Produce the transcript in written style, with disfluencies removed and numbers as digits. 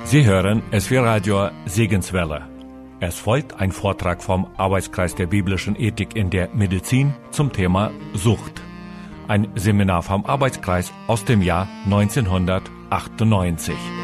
Sie hören SW Radio Segenswelle. Es folgt ein Vortrag vom Arbeitskreis der biblischen Ethik in der Medizin zum Thema Sucht. Ein Seminar vom Arbeitskreis aus dem Jahr 1998.